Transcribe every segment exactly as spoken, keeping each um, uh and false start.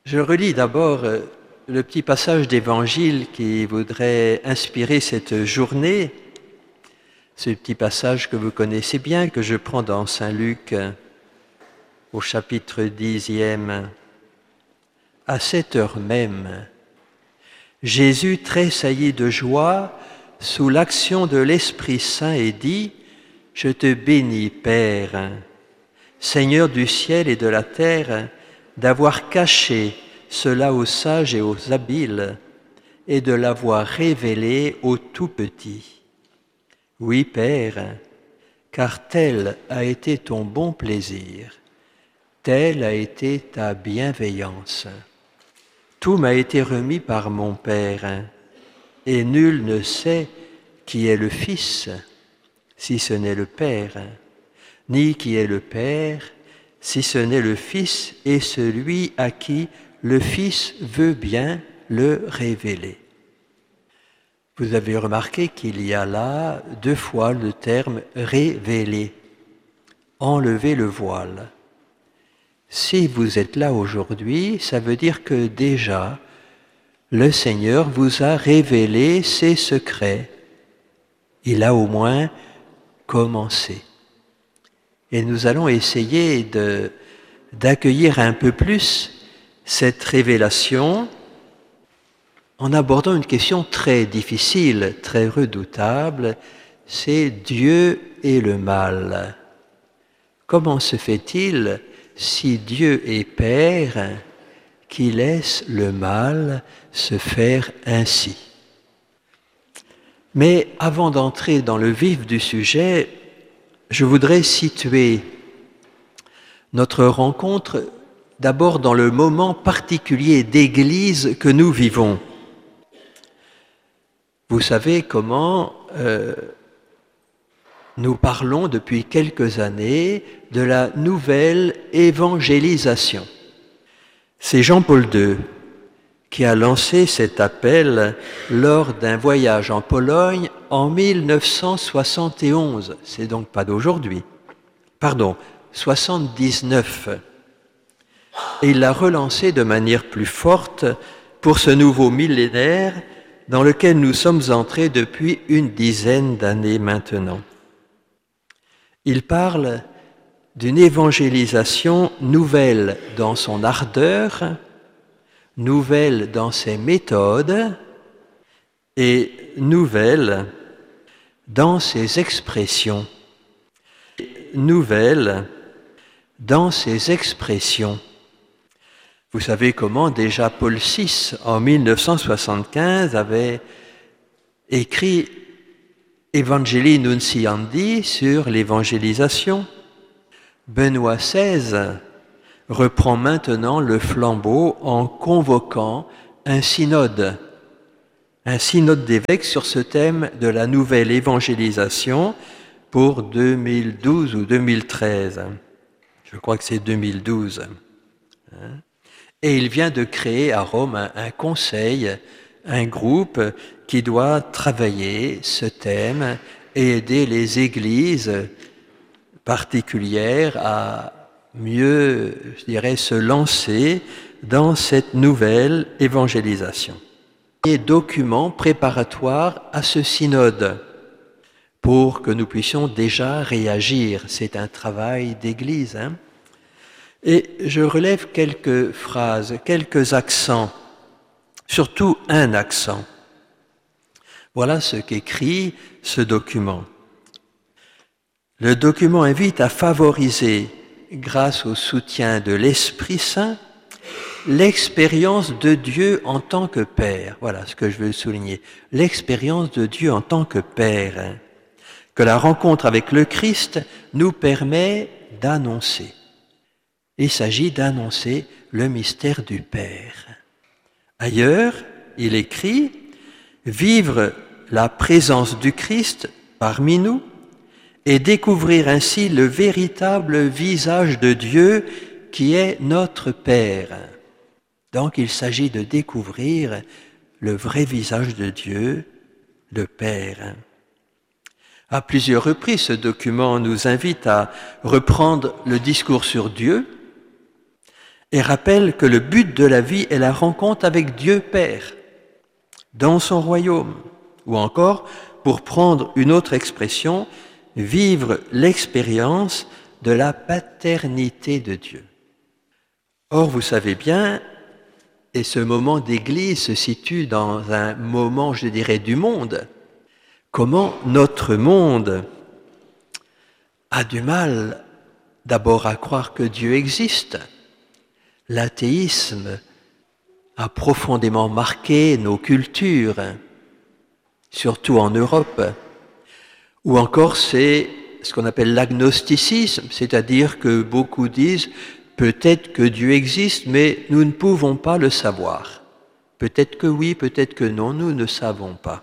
Je relis d'abord le petit passage d'évangile qui voudrait inspirer cette journée. Ce petit passage que vous connaissez bien, que je prends dans Saint Luc au chapitre dixième. À cette heure même, Jésus tressaillit de joie sous l'action de l'Esprit Saint et dit : « Je te bénis, Père, Seigneur du ciel et de la terre, d'avoir caché cela aux sages et aux habiles et de l'avoir révélé aux tout-petits. Oui, Père, car tel a été ton bon plaisir, telle a été ta bienveillance. Tout m'a été remis par mon Père, et nul ne sait qui est le Fils, si ce n'est le Père, ni qui est le Père, si ce n'est le Fils et celui à qui le Fils veut bien le révéler. » Vous avez remarqué qu'il y a là deux fois le terme « révéler », enlever le voile. Si vous êtes là aujourd'hui, ça veut dire que déjà, le Seigneur vous a révélé ses secrets. Il a au moins commencé. Et nous allons essayer de, d'accueillir un peu plus cette révélation en abordant une question très difficile, très redoutable, c'est Dieu et le mal. Comment se fait-il, si Dieu est Père, qui laisse le mal se faire ainsi ? Mais avant d'entrer dans le vif du sujet, je voudrais situer notre rencontre d'abord dans le moment particulier d'Église que nous vivons. Vous savez comment euh, nous parlons depuis quelques années de la nouvelle évangélisation. C'est Jean-Paul deux qui a lancé cet appel lors d'un voyage en Pologne en mille neuf cent soixante et onze. C'est donc pas d'aujourd'hui. Pardon, soixante-dix-neuf. Et il l'a relancé de manière plus forte pour ce nouveau millénaire dans lequel nous sommes entrés depuis une dizaine d'années maintenant. Il parle d'une évangélisation nouvelle dans son ardeur, nouvelle dans ses méthodes et nouvelle dans ses expressions. Nouvelle dans ses expressions. Vous savez comment déjà Paul six, en mille neuf cent soixante-quinze, avait écrit Evangelii Nunciandi sur l'évangélisation. Benoît seize reprend maintenant le flambeau en convoquant un synode, un synode d'évêques sur ce thème de la nouvelle évangélisation pour deux mille douze ou deux mille treize. Je crois que c'est deux mille douze. Et il vient de créer à Rome un, un conseil, un groupe qui doit travailler ce thème et aider les églises particulières à mieux, je dirais, se lancer dans cette nouvelle évangélisation. Et document préparatoire à ce synode pour que nous puissions déjà réagir. C'est un travail d'église, hein. Et je relève quelques phrases, quelques accents, surtout un accent. Voilà ce qu'écrit ce document. Le document invite à favoriser, grâce au soutien de l'Esprit Saint, l'expérience de Dieu en tant que Père. Voilà ce que je veux souligner. L'expérience de Dieu en tant que Père, que la rencontre avec le Christ nous permet d'annoncer. Il s'agit d'annoncer le mystère du Père. Ailleurs, il écrit « Vivre la présence du Christ parmi nous et découvrir ainsi le véritable visage de Dieu qui est notre Père. » Donc il s'agit de découvrir le vrai visage de Dieu, le Père. À plusieurs reprises, ce document nous invite à reprendre le discours sur Dieu et rappelle que le but de la vie est la rencontre avec Dieu Père, dans son royaume, ou encore, pour prendre une autre expression, vivre l'expérience de la paternité de Dieu. Or, vous savez bien, et ce moment d'église se situe dans un moment, je dirais, du monde, comment notre monde a du mal d'abord à croire que Dieu existe. L'athéisme a profondément marqué nos cultures, surtout en Europe, ou encore c'est ce qu'on appelle l'agnosticisme, c'est-à-dire que beaucoup disent peut-être que Dieu existe, mais nous ne pouvons pas le savoir. Peut-être que oui, peut-être que non, nous ne savons pas.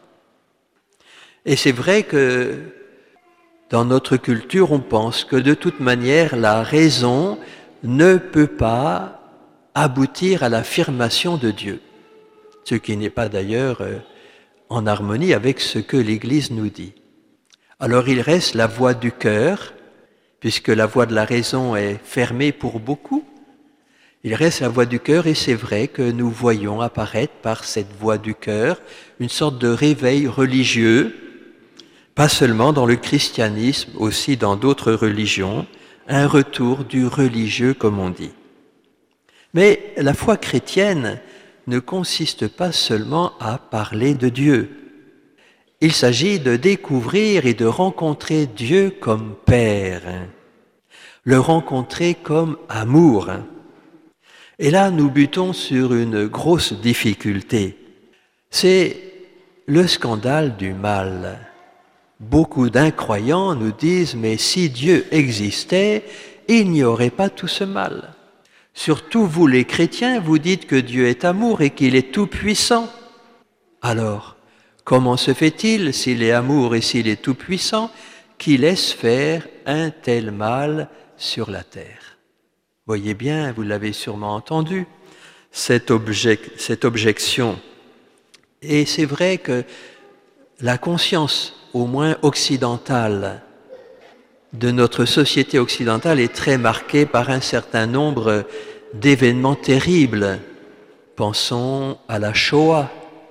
Et c'est vrai que dans notre culture, on pense que de toute manière, la raison ne peut pas aboutir à l'affirmation de Dieu, ce qui n'est pas d'ailleurs en harmonie avec ce que l'Église nous dit. Alors il reste la voix du cœur, puisque la voix de la raison est fermée pour beaucoup. Il reste la voix du cœur et c'est vrai que nous voyons apparaître par cette voix du cœur une sorte de réveil religieux, pas seulement dans le christianisme, aussi dans d'autres religions, un retour du religieux comme on dit. Mais la foi chrétienne ne consiste pas seulement à parler de Dieu. Il s'agit de découvrir et de rencontrer Dieu comme Père, le rencontrer comme amour. Et là, nous butons sur une grosse difficulté. C'est le scandale du mal. Beaucoup d'incroyants nous disent « mais si Dieu existait, il n'y aurait pas tout ce mal ». Surtout vous les chrétiens, vous dites que Dieu est amour et qu'il est tout-puissant. Alors, comment se fait-il, s'il est amour et s'il est tout-puissant, qu'il laisse faire un tel mal sur la terre? Voyez bien, vous l'avez sûrement entendu, cette, objec- cette objection. Et c'est vrai que la conscience, au moins occidentale, de notre société occidentale est très marquée par un certain nombre d'événements terribles. Pensons à la Shoah,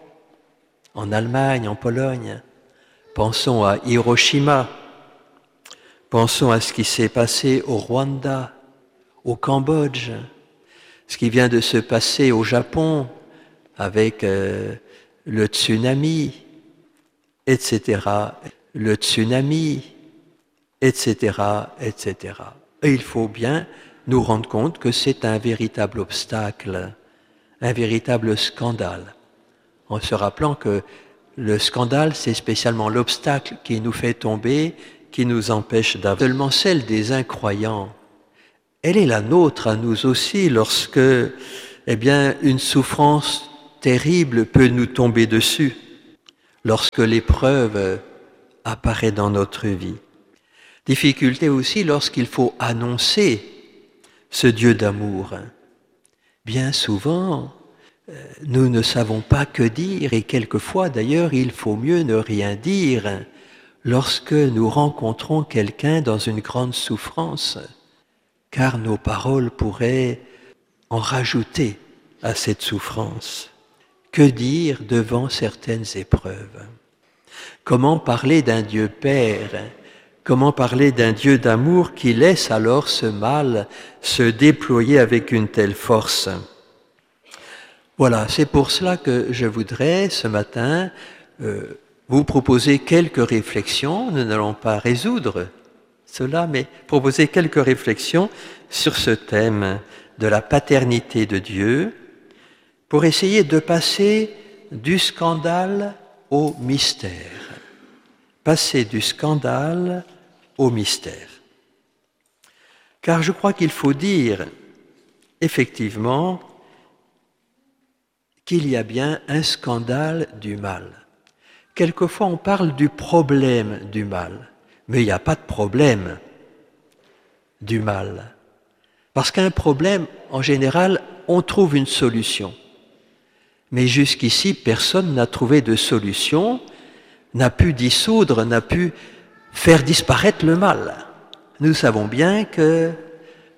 en Allemagne, en Pologne. Pensons à Hiroshima. Pensons à ce qui s'est passé au Rwanda, au Cambodge, ce qui vient de se passer au Japon avec euh, le tsunami, et cetera. Le tsunami, et cetera, et cetera. Et il faut bien nous rendre compte que c'est un véritable obstacle, un véritable scandale. En se rappelant que le scandale, c'est spécialement l'obstacle qui nous fait tomber, qui nous empêche d'avancer. Seulement celle des incroyants, elle est la nôtre à nous aussi lorsque, eh bien, une souffrance terrible peut nous tomber dessus, lorsque l'épreuve apparaît dans notre vie. Difficulté aussi lorsqu'il faut annoncer ce Dieu d'amour. Bien souvent, nous ne savons pas que dire et quelquefois d'ailleurs il faut mieux ne rien dire lorsque nous rencontrons quelqu'un dans une grande souffrance, car nos paroles pourraient en rajouter à cette souffrance. Que dire devant certaines épreuves? Comment parler d'un Dieu Père? Comment parler d'un Dieu d'amour qui laisse alors ce mal se déployer avec une telle force? Voilà, c'est pour cela que je voudrais ce matin euh, vous proposer quelques réflexions. Nous n'allons pas résoudre cela, mais proposer quelques réflexions sur ce thème de la paternité de Dieu pour essayer de passer du scandale au mystère. Passer du scandale au mystère. Car je crois qu'il faut dire, effectivement, qu'il y a bien un scandale du mal. Quelquefois, on parle du problème du mal, mais il n'y a pas de problème du mal. Parce qu'un problème, en général, on trouve une solution. Mais jusqu'ici, personne n'a trouvé de solution, n'a pu dissoudre, n'a pu faire disparaître le mal. Nous savons bien que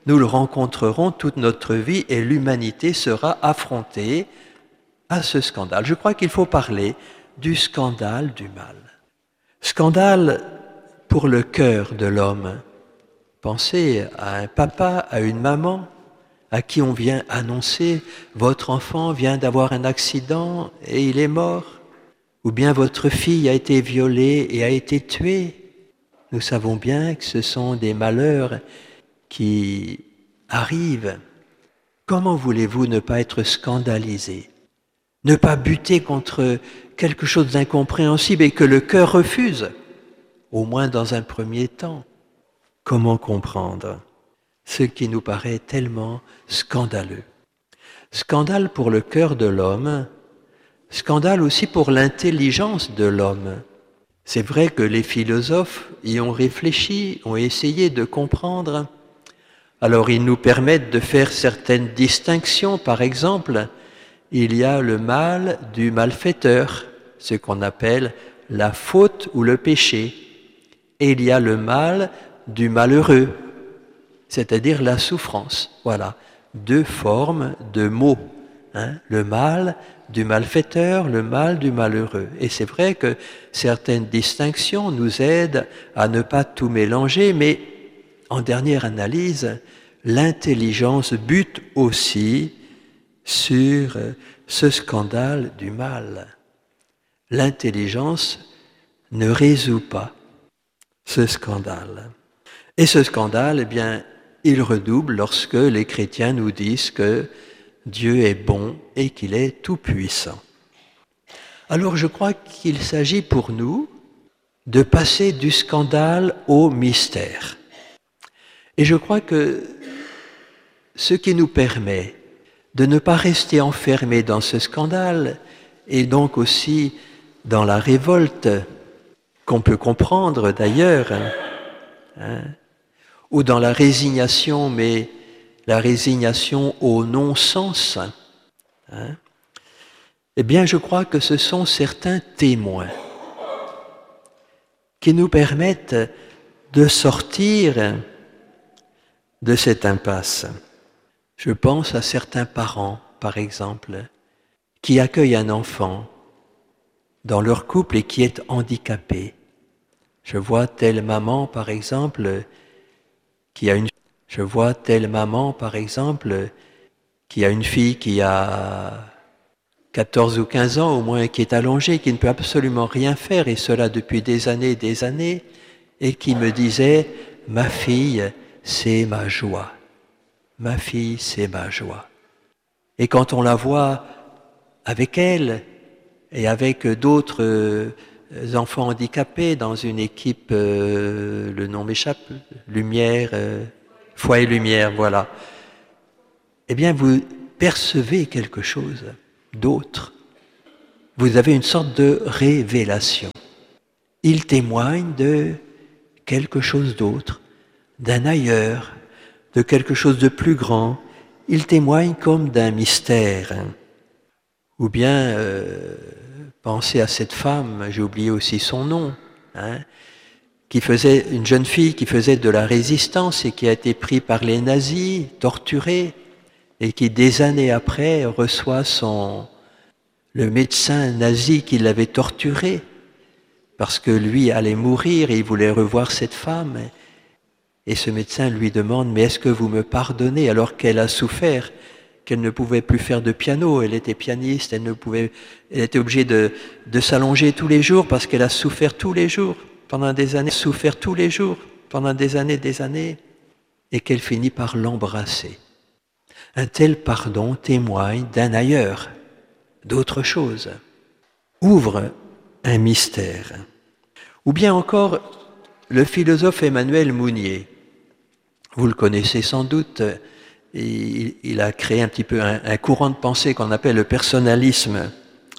nous le rencontrerons toute notre vie et l'humanité sera affrontée à ce scandale. Je crois qu'il faut parler du scandale du mal. Scandale pour le cœur de l'homme. Pensez à un papa, à une maman, à qui on vient annoncer « votre enfant vient d'avoir un accident et il est mort » ou bien « votre fille a été violée et a été tuée ». Nous savons bien que ce sont des malheurs qui arrivent. Comment voulez-vous ne pas être scandalisé, ne pas buter contre quelque chose d'incompréhensible et que le cœur refuse, au moins dans un premier temps? Comment comprendre ce qui nous paraît tellement scandaleux? Scandale pour le cœur de l'homme, scandale aussi pour l'intelligence de l'homme. C'est vrai que les philosophes y ont réfléchi, ont essayé de comprendre. Alors ils nous permettent de faire certaines distinctions. Par exemple, il y a le mal du malfaiteur, ce qu'on appelle la faute ou le péché. Et il y a le mal du malheureux, c'est-à-dire la souffrance. Voilà, deux formes de mots. Hein, le mal du malfaiteur, le mal du malheureux. Et c'est vrai que certaines distinctions nous aident à ne pas tout mélanger, mais en dernière analyse, l'intelligence bute aussi sur ce scandale du mal. L'intelligence ne résout pas ce scandale. Et ce scandale, eh bien, il redouble lorsque les chrétiens nous disent que Dieu est bon et qu'il est tout-puissant. Alors je crois qu'il s'agit pour nous de passer du scandale au mystère. Et je crois que ce qui nous permet de ne pas rester enfermés dans ce scandale et donc aussi dans la révolte qu'on peut comprendre d'ailleurs, hein, ou dans la résignation, mais la résignation au non-sens, hein, eh bien je crois que ce sont certains témoins qui nous permettent de sortir de cette impasse. Je pense à certains parents, par exemple, qui accueillent un enfant dans leur couple et qui est handicapé. Je vois telle maman, par exemple, qui a une Je vois telle maman, par exemple, qui a une fille qui a quatorze ou quinze ans, au moins qui est allongée, qui ne peut absolument rien faire, et cela depuis des années et des années, et qui me disait « Ma fille, c'est ma joie. Ma fille, c'est ma joie. » Et quand on la voit avec elle et avec d'autres enfants handicapés dans une équipe, euh, le nom m'échappe, Lumière... Euh, Foi et lumière, voilà. Eh bien, vous percevez quelque chose d'autre. Vous avez une sorte de révélation. Il témoigne de quelque chose d'autre, d'un ailleurs, de quelque chose de plus grand. Il témoigne comme d'un mystère. Ou bien, euh, pensez à cette femme, j'ai oublié aussi son nom, hein, qui faisait, une jeune fille qui faisait de la résistance et qui a été prise par les nazis, torturée, et qui des années après reçoit son, le médecin nazi qui l'avait torturée, parce que lui allait mourir et il voulait revoir cette femme. Et ce médecin lui demande « Mais est-ce que vous me pardonnez ?» alors qu'elle a souffert, qu'elle ne pouvait plus faire de piano, elle était pianiste, elle ne pouvait, elle était obligée de, de s'allonger tous les jours parce qu'elle a souffert tous les jours. Pendant des années, souffert tous les jours, pendant des années, des années, et qu'elle finit par l'embrasser. Un tel pardon témoigne d'un ailleurs, d'autre chose, ouvre un mystère. Ou bien encore, le philosophe Emmanuel Mounier, vous le connaissez sans doute, il, il a créé un petit peu un, un courant de pensée qu'on appelle le personnalisme.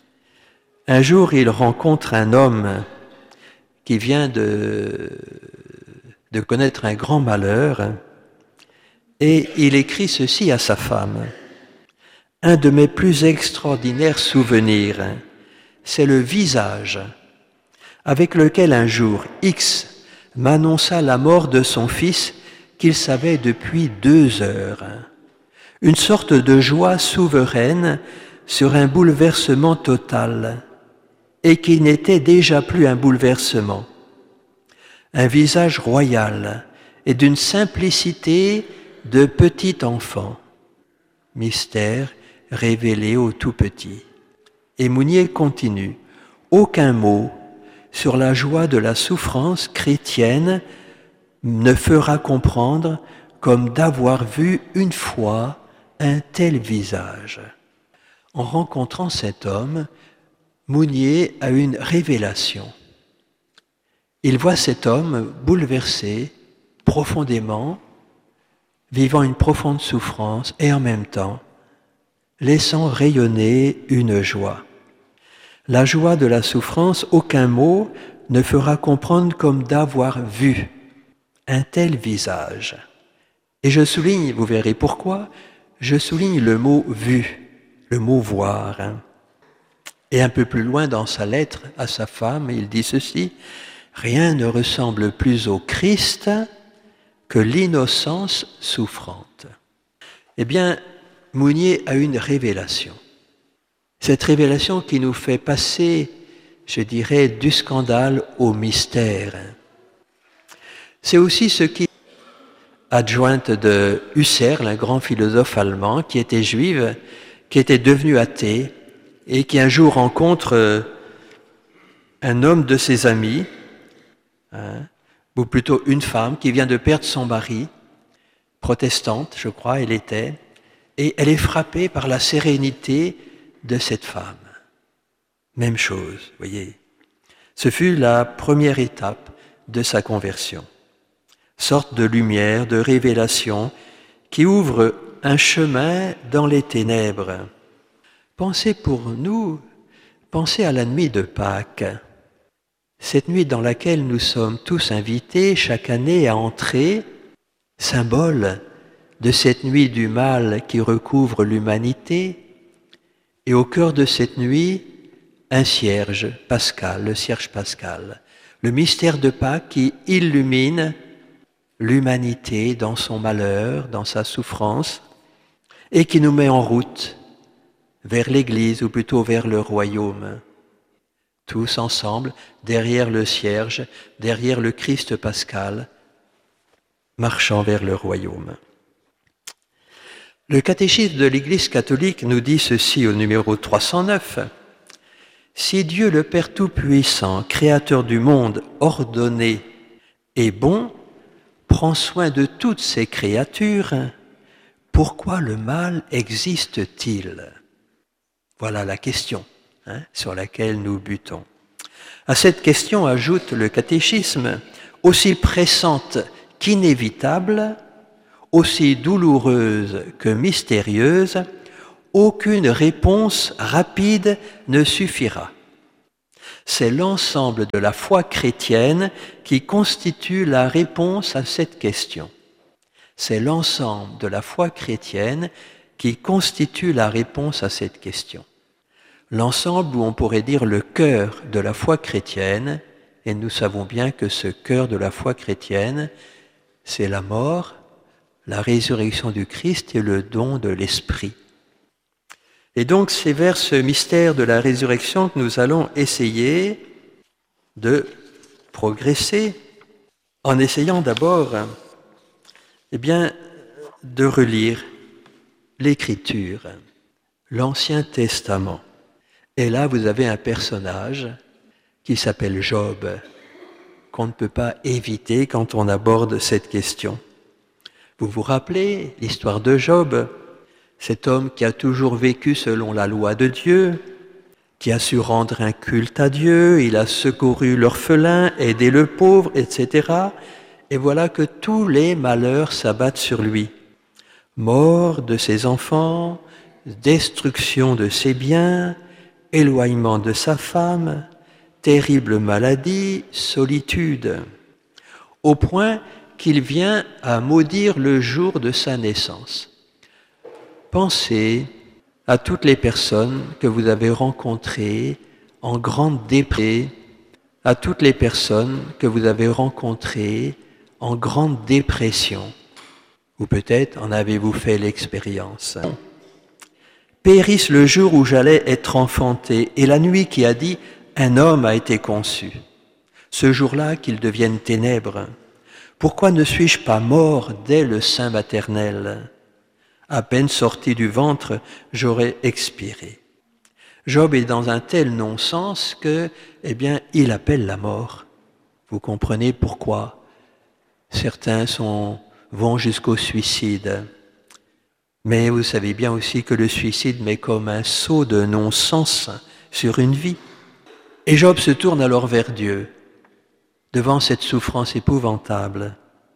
Un jour, il rencontre un homme qui vient de, de connaître un grand malheur, et il écrit ceci à sa femme. « Un de mes plus extraordinaires souvenirs, c'est le visage avec lequel un jour X m'annonça la mort de son fils qu'il savait depuis deux heures. Une sorte de joie souveraine sur un bouleversement total, et qui n'était déjà plus un bouleversement. Un visage royal et d'une simplicité de petit enfant. Mystère révélé au tout petit. Et Mounier continue. Aucun mot sur la joie de la souffrance chrétienne ne fera comprendre comme d'avoir vu une fois un tel visage. En rencontrant cet homme, Mounier a une révélation. Il voit cet homme bouleversé profondément, vivant une profonde souffrance et en même temps laissant rayonner une joie. La joie de la souffrance, aucun mot ne fera comprendre comme d'avoir vu un tel visage. Et je souligne, vous verrez pourquoi, je souligne le mot « vu », le mot « voir ». Hein. Et un peu plus loin dans sa lettre à sa femme, il dit ceci, « Rien ne ressemble plus au Christ que l'innocence souffrante. » Eh bien, Mounier a une révélation. Cette révélation qui nous fait passer, je dirais, du scandale au mystère. C'est aussi ce qui, adjointe de Husserl, un grand philosophe allemand qui était juif, qui était devenu athée et qui un jour rencontre un homme de ses amis, hein, ou plutôt une femme qui vient de perdre son mari, protestante, je crois, elle était, et elle est frappée par la sérénité de cette femme. Même chose, voyez. Ce fut la première étape de sa conversion. Sorte de lumière, de révélation qui ouvre un chemin dans les ténèbres. Pensez pour nous, pensez à la nuit de Pâques, cette nuit dans laquelle nous sommes tous invités chaque année à entrer, symbole de cette nuit du mal qui recouvre l'humanité, et au cœur de cette nuit, un cierge pascal, le cierge pascal, le mystère de Pâques qui illumine l'humanité dans son malheur, dans sa souffrance, et qui nous met en route vers l'Église, ou plutôt vers le royaume. Tous ensemble, derrière le cierge, derrière le Christ pascal, marchant vers le royaume. Le catéchisme de l'Église catholique nous dit ceci au numéro trois cent neuf. « Si Dieu le Père Tout-Puissant, Créateur du monde, ordonné et bon, prend soin de toutes ses créatures, pourquoi le mal existe-t-il » Voilà la question hein, sur laquelle nous butons. À cette question ajoute le catéchisme, aussi pressante qu'inévitable, aussi douloureuse que mystérieuse, aucune réponse rapide ne suffira. C'est l'ensemble de la foi chrétienne qui constitue la réponse à cette question. C'est l'ensemble de la foi chrétienne qui constitue la réponse à cette question. L'ensemble où on pourrait dire le cœur de la foi chrétienne, et nous savons bien que ce cœur de la foi chrétienne, c'est la mort, la résurrection du Christ et le don de l'Esprit. Et donc c'est vers ce mystère de la résurrection que nous allons essayer de progresser en essayant d'abord eh bien, de relire l'Écriture, l'Ancien Testament. Et là, vous avez un personnage qui s'appelle Job, qu'on ne peut pas éviter quand on aborde cette question. Vous vous rappelez l'histoire de Job, cet homme qui a toujours vécu selon la loi de Dieu, qui a su rendre un culte à Dieu, il a secouru l'orphelin, aidé le pauvre, et cetera. Et voilà que tous les malheurs s'abattent sur lui. Mort de ses enfants, destruction de ses biens, éloignement de sa femme, terrible maladie, solitude, au point qu'il vient à maudire le jour de sa naissance. Pensez à toutes les personnes que vous avez rencontrées en grande dépression, à toutes les personnes que vous avez rencontrées en grande dépression, Ou peut-être en avez-vous fait l'expérience. Périsse le jour où j'allais être enfanté, et la nuit qui a dit « un homme a été conçu ». Ce jour-là qu'il devienne ténèbres. Pourquoi ne suis-je pas mort dès le sein maternel? À peine sorti du ventre, j'aurais expiré. Job est dans un tel non-sens que, eh bien, il appelle la mort. Vous comprenez pourquoi certains sont, vont jusqu'au suicide. Mais vous savez bien aussi que le suicide met comme un sceau de non-sens sur une vie. Et Job se tourne alors vers Dieu, devant cette souffrance épouvantable.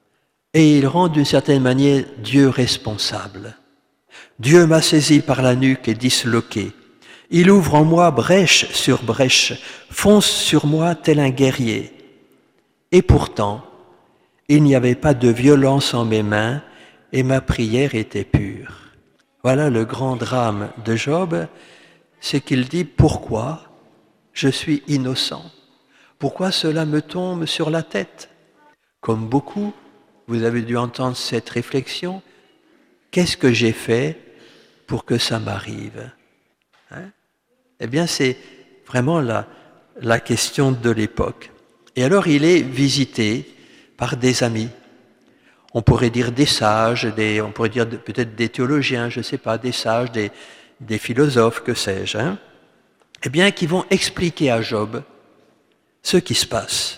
Et il rend d'une certaine manière Dieu responsable. Dieu m'a saisi par la nuque et disloqué. Il ouvre en moi brèche sur brèche, fonce sur moi tel un guerrier. Et pourtant, il n'y avait pas de violence en mes mains et ma prière était pure. Voilà le grand drame de Job, c'est qu'il dit « Pourquoi je suis innocent? Pourquoi cela me tombe sur la tête ?» Comme beaucoup, vous avez dû entendre cette réflexion. Qu'est-ce que j'ai fait pour que ça m'arrive? hein Eh bien, c'est vraiment la, la question de l'époque. Et alors, il est visité par des amis. On pourrait dire des sages, des, on pourrait dire peut-être des théologiens, je ne sais pas, des sages, des, des philosophes, que sais-je, hein, eh bien, qui vont expliquer à Job ce qui se passe,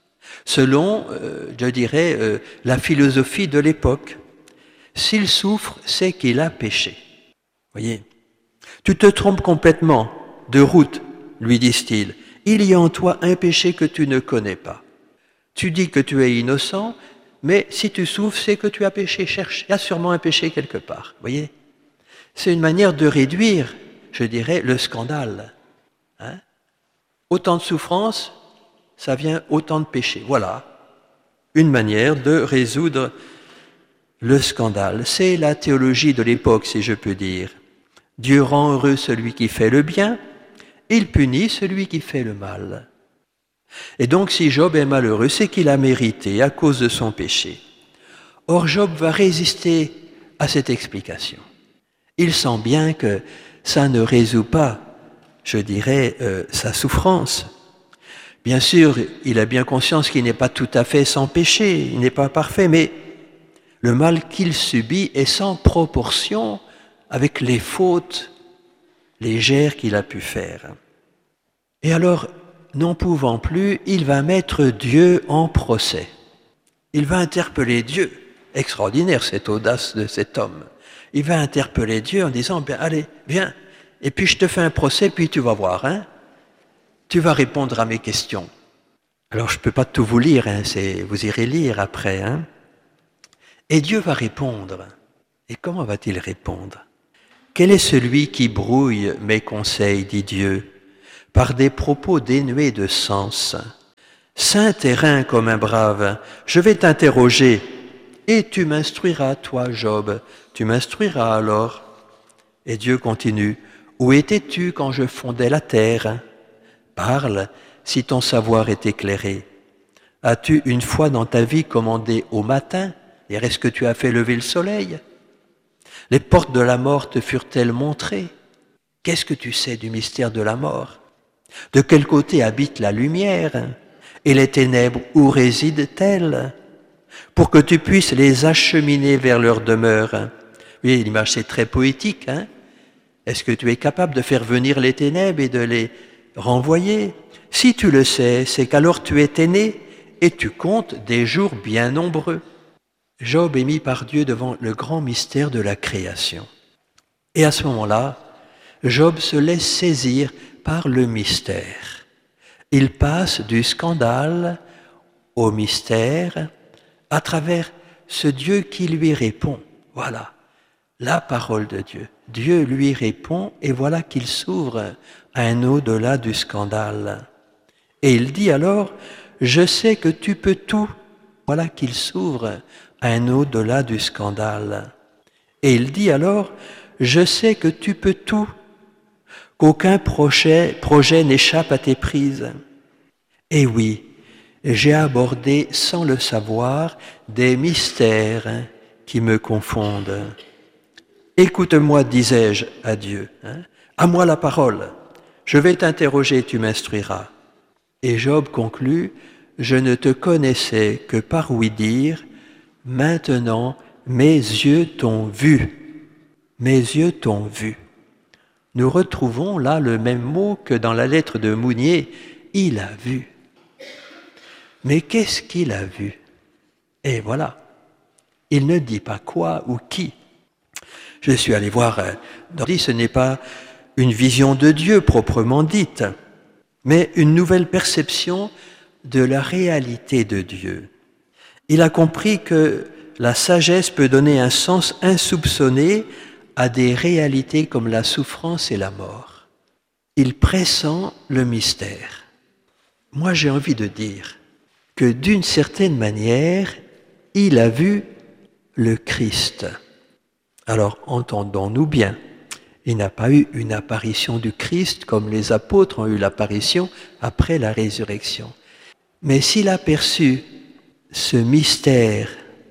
selon, euh, je dirais, euh, la philosophie de l'époque. S'il souffre, c'est qu'il a péché. Voyez, tu te trompes complètement de route, lui disent-ils. Il y a en toi un péché que tu ne connais pas. Tu dis que tu es innocent, mais si tu souffres, c'est que tu as péché. Cherche, il y a sûrement un péché quelque part. Voyez, c'est une manière de réduire, je dirais, le scandale. Hein? Autant de souffrance, ça vient autant de péché. Voilà une manière de résoudre le scandale. C'est la théologie de l'époque, si je peux dire. Dieu rend heureux celui qui fait le bien, il punit celui qui fait le mal. Et donc, si Job est malheureux, c'est qu'il a mérité à cause de son péché. Or, Job va résister à cette explication. Il sent bien que ça ne résout pas, je dirais, euh, sa souffrance. Bien sûr, il a bien conscience qu'il n'est pas tout à fait sans péché, il n'est pas parfait, mais le mal qu'il subit est sans proportion avec les fautes légères qu'il a pu faire. Et alors, n'en pouvant plus, il va mettre Dieu en procès. Il va interpeller Dieu. Extraordinaire cette audace de cet homme. Il va interpeller Dieu en disant, bien, allez, viens, et puis je te fais un procès, puis tu vas voir, hein. Tu vas répondre à mes questions. Alors je ne peux pas tout vous lire, hein, c'est, vous irez lire après. Hein. Et Dieu va répondre. Et comment va-t-il répondre? Quel est celui qui brouille mes conseils, dit Dieu, par des propos dénués de sens? Saint terrain comme un brave, je vais t'interroger, et tu m'instruiras, toi, Job, tu m'instruiras alors. Et Dieu continue, où étais-tu quand je fondais la terre? Parle, si ton savoir est éclairé. As-tu une fois dans ta vie commandé au matin, et est-ce que tu as fait lever le soleil? Les portes de la mort te furent-elles montrées? Qu'est-ce que tu sais du mystère de la mort? De quel côté habite la lumière? Et les ténèbres, où résident-elles? Pour que tu puisses les acheminer vers leur demeure. Oui, l'image c'est très poétique, hein? Est-ce que tu es capable de faire venir les ténèbres et de les renvoyer? Si tu le sais, c'est qu'alors tu étais né et tu comptes des jours bien nombreux. Job est mis par Dieu devant le grand mystère de la création. Et à ce moment-là, Job se laisse saisir par le mystère. Il passe du scandale au mystère à travers ce Dieu qui lui répond. Voilà, la parole de Dieu. Dieu lui répond et voilà qu'il s'ouvre à un au-delà du scandale. Et il dit alors, je sais que tu peux tout. Voilà qu'il s'ouvre à un au-delà du scandale. Et il dit alors, je sais que tu peux tout, qu'aucun projet, projet n'échappe à tes prises. Et oui, j'ai abordé sans le savoir des mystères qui me confondent. Écoute-moi, disais-je à Dieu, hein, à moi la parole. Je vais t'interroger, tu m'instruiras. Et Job conclut, je ne te connaissais que par ouï-dire, maintenant mes yeux t'ont vu. Mes yeux t'ont vu. Nous retrouvons là le même mot que dans la lettre de Mounier, il a vu. Mais qu'est-ce qu'il a vu? Et voilà, il ne dit pas quoi ou qui. Je suis allé voir, ce n'est pas une vision de Dieu proprement dite, mais une nouvelle perception de la réalité de Dieu. Il a compris que la sagesse peut donner un sens insoupçonné à des réalités comme la souffrance et la mort. Il pressent le mystère. Moi, j'ai envie de dire que d'une certaine manière, il a vu le Christ. Alors, entendons-nous bien, il n'a pas eu une apparition du Christ comme les apôtres ont eu l'apparition après la résurrection. Mais s'il a perçu ce mystère,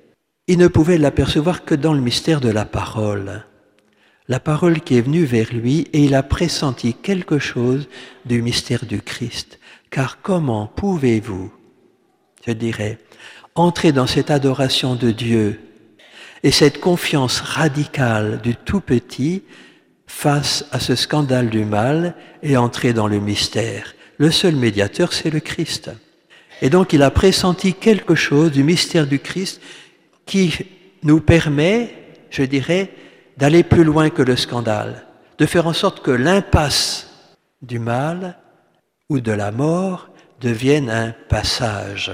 il ne pouvait l'apercevoir que dans le mystère de la parole. La parole qui est venue vers lui et il a pressenti quelque chose du mystère du Christ. Car comment pouvez-vous, je dirais, entrer dans cette adoration de Dieu et cette confiance radicale du tout petit face à ce scandale du mal et entrer dans le mystère? Le seul médiateur, c'est le Christ. Et donc il a pressenti quelque chose du mystère du Christ qui nous permet, je dirais, d'aller plus loin que le scandale, de faire en sorte que l'impasse du mal ou de la mort devienne un passage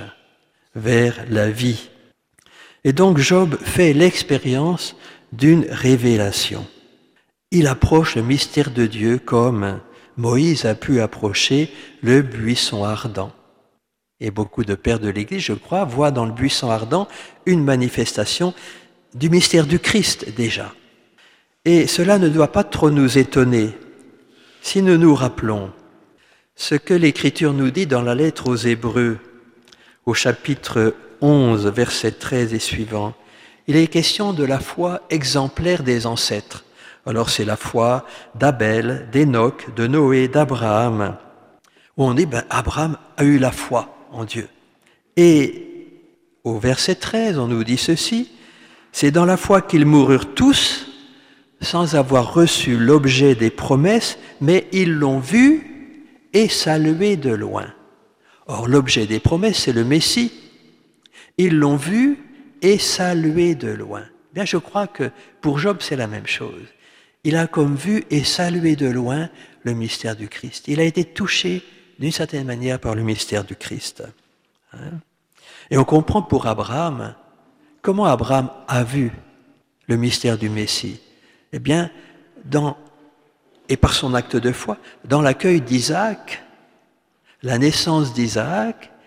vers la vie. Et donc Job fait l'expérience d'une révélation. Il approche le mystère de Dieu comme Moïse a pu approcher le buisson ardent. Et beaucoup de pères de l'Église, je crois, voient dans le buisson ardent une manifestation du mystère du Christ déjà. Et cela ne doit pas trop nous étonner si nous nous rappelons ce que l'Écriture nous dit dans la lettre aux Hébreux, au chapitre onze, versets treize et suivants. Il est question de la foi exemplaire des ancêtres. Alors c'est la foi d'Abel, d'Enoch, de Noé, d'Abraham, où on dit, ben, Abraham a eu la foi en Dieu. Et au verset treize, on nous dit ceci, c'est dans la foi qu'ils moururent tous, sans avoir reçu l'objet des promesses, mais ils l'ont vu et salué de loin. Or, l'objet des promesses, c'est le Messie. Ils l'ont vu et salué de loin. Bien, je crois que pour Job, c'est la même chose. Il a comme vu et salué de loin le mystère du Christ. Il a été touché d'une certaine manière par le mystère du Christ. Hein? Et on comprend pour Abraham, comment Abraham a vu le mystère du Messie. Eh bien, dans, et par son acte de foi, dans l'accueil d'Isaac, la naissance d'Isaac